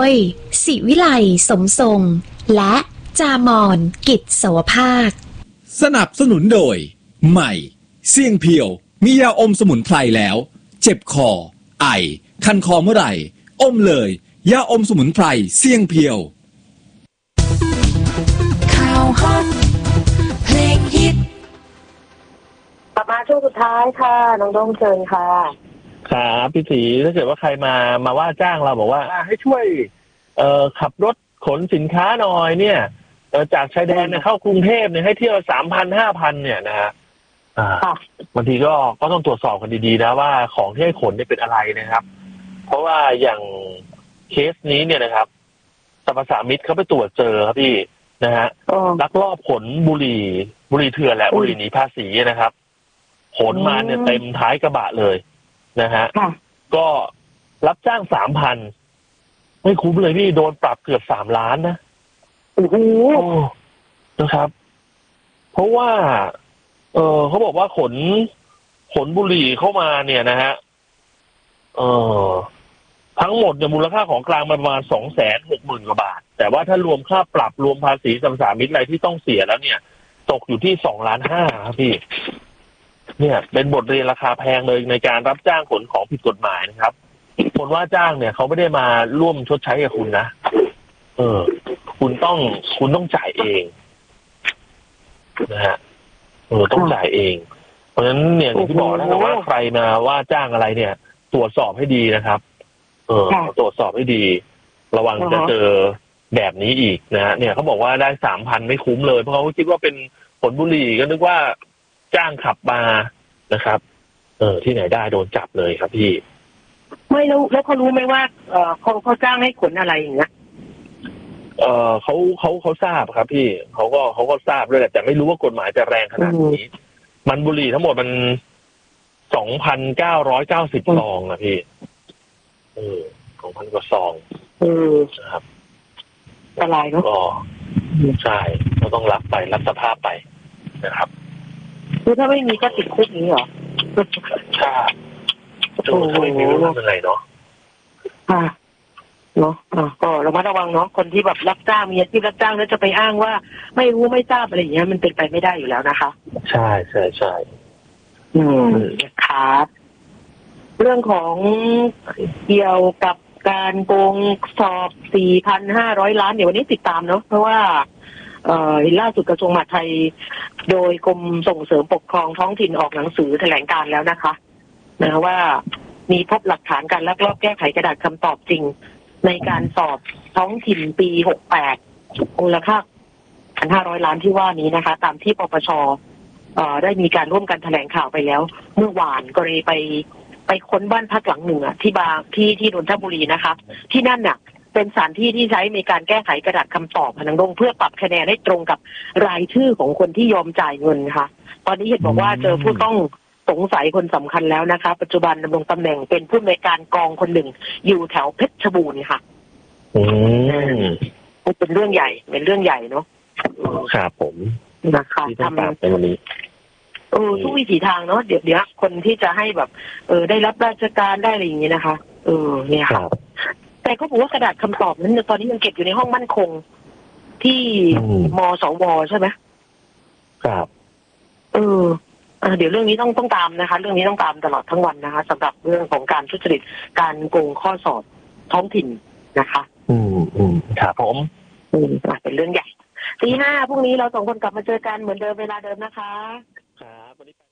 ยศิวิไลสมทรงและจามอนกิจสวภาคสนับสนุนโดยใหม่เสี่ยงเพียวมียาอมสมุนไพรแล้วเจ็บคอไอคันคอเมื่อไหร่อมเลยยาอมสมุนไพรเสี่ยงเพียวข่าวฮอตเพลงฮิตกลับมาช่วงสุดท้ายค่ะน้องโดมเชิญค่ะครับพี่ศรีถ้าเกิดว่าใครมาว่าจ้างเราบอกว่าให้ช่วยขับรถขนสินค้าหน่อยเนี่ยจากชายแดนเข้ากรุงเทพเนี่ยให้เที่ยว3,000-5,000เนี่ยนะฮะบางทีก็ต้องตรวจสอบกันดีๆนะว่าของที่ให้ขนเนี่ยเป็นอะไรนะครับเพราะว่าอย่างเคสนี้เนี่ยนะครับสรรพสามิตเขาไปตรวจเจอครับพี่นะฮะลักลอบขนบุหรี่เถื่อนและบุหรี่หนีภาษีนะครับขนมาเนี่ยเต็มท้ายกระบะเลยนะฮะก็รับจ้าง 3,000 ไม่คุ้มเลยพี่โดนปรับเกือบ3 ล้านนะโอ้โหนะครับเพราะว่าเขาบอกว่าขนบุหรี่เข้ามาเนี่ยนะฮะทั้งหมดเนี่ยมูลค่าของกลางประมาณ 260,000 กว่าบาทแต่ว่าถ้ารวมค่าปรับรวมภาษีสัมภาระมิตรอะไรที่ต้องเสียแล้วเนี่ยตกอยู่ที่2.5 ล้านครับพี่เนี่ยเป็นบทเรียนราคาแพงเลยในการรับจ้างขนของผิดกฎหมายนะครับคนว่าจ้างเนี่ยเขาไม่ได้มาร่วมชดใช้กับคุณนะคุณต้องจ่ายเองนะฮะต้องจ่ายเองเพราะฉะนั้นเนี่ยอย่างที่บอกนะว่าใครมาว่าจ้างอะไรเนี่ยตรวจสอบให้ดีนะครับตรวจสอบให้ดีระวังจะเจอแบบนี้อีกนะฮะเนี่ยเขาบอกว่าได้ 3,000 ไม่คุ้มเลยเพราะเขาคิดว่าเป็นผลบุหรี่ก็นึกว่าจ้างขับมานะครับที่ไหนได้โดนจับเลยครับพี่ไม่รู้แล้วเขารู้ไหมว่าเขาจ้างให้ขนอะไรอย่างเงี้ยเขาทราบครับพี่เขาก็ทราบด้วยแต่ไม่รู้ว่ากฎหมายจะแรงขนาดนี้มันบุหรี่ทั้งหมดมัน 2,990 ซองอะพี่2,000 กว่าซองนะครับอะไรเนาะก็ใช่เราต้องรับสภาพไปนะครับคือถ้าไม่มีก็ติดคุกนี้เหรอใช่ถ้าไม่มีไม่เป็นไรเนาะเนาะก็ระมัดระวังเนาะคนที่แบบรับจ้างมีอาชีพรับจ้างแล้วจะไปอ้างว่าไม่รู้ไม่ทราบอะไรอย่างเงี้ยมันเป็นไปไม่ได้อยู่แล้วนะคะใช่ครับเรื่องของเกี่ยวกับการโกงสอบ 4,500 ล้านเดี๋ยววันนี้ติดตามเนาะเพราะว่าล่าสุดกระทรวงมหาดไทยโดยกรมส่งเสริมปกครองท้องถิ่นออกหนังสือแถลงการแล้วนะคะว่ามีพบหลักฐานการลักลอบแก้ไขกระดาษคำตอบจริงในการสอบท้องถิ่นปี 68 มูลค่า 1,500 ล้านที่ว่านี้นะคะตามที่ปปช.ได้มีการร่วมกันแถลงข่าวไปแล้วเมื่อวานกรณีไปค้นบ้านพักหลังหนึ่งที่นนทบุรีนะคะที่นั่นน่ะเป็นสถานที่ที่ใช้ในการแก้ไขกระดาษคำตอบพนังดงเพื่อปรับคะแนนให้ตรงกับรายชื่อของคนที่ยอมจ่ายเงินค่ะตอนนี้เห็นบอกว่าเจอผู้ต้องสงสัยคนสำคัญแล้วนะคะปัจจุบันดำรงตำแหน่งเป็นผู้อำนวยการกองคนหนึ่งอยู่แถวเพชรบูรณ์ค่ะเป็นเรื่องใหญ่เนาะครับผมนะคะทำในวันนี้ทุกวิถีทางเนาะเดี๋ยวคนที่จะให้แบบได้รับราชการได้อะไรอย่างนี้นะคะเนี่ยค่ะแต่เขาบอกว่ากระดาษคำตอบนั้นตอนนี้ยังเก็บอยู่ในห้องมั่นคงที่มสวใช่ไหมครับเดี๋ยวเรื่องนี้ต้องตามนะคะเรื่องนี้ต้องตามตลอดทั้งวันนะคะสำหรับเรื่องของการทุจริตการโกงข้อสอบท้องถิ่นนะคะครับผมเป็นเรื่องใหญ่ ตี 5พรุ่งนี้เรา2 คนกลับมาเจอกันเหมือนเดิมเวลาเดิมนะคะครับ